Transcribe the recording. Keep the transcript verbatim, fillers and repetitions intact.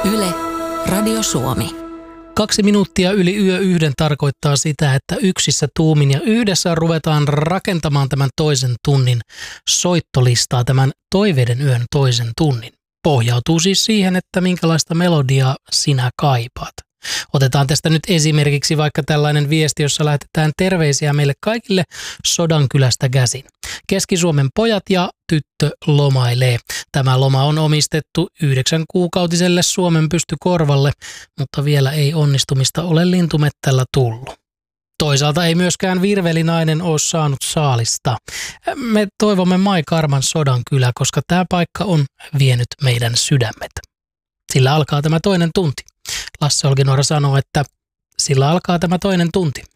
Yle, Radio Suomi. Kaksi minuuttia yli yö yhden tarkoittaa sitä, että yksissä tuumin ja yhdessä ruvetaan rakentamaan tämän toisen tunnin soittolistaa, tämän toiveiden yön toisen tunnin. Pohjautuu siis siihen, että minkälaista melodiaa sinä kaipaat. Otetaan tästä nyt esimerkiksi vaikka tällainen viesti, jossa lähetetään terveisiä meille kaikille Sodankylästä käsin. Keski-Suomen pojat ja tyttö lomailee. Tämä loma on omistettu yhdeksän kuukautiselle Suomen pystykorvalle, mutta vielä ei onnistumista ole lintumettällä tullut. Toisaalta ei myöskään virvelinainen ole saanut saalista. Me toivomme Mai Karman Sodankylä, koska tämä paikka on vienyt meidän sydämet. Sillä alkaa tämä toinen tunti. Lasse Olkinuora sanoo, että sillä alkaa tämä toinen tunti.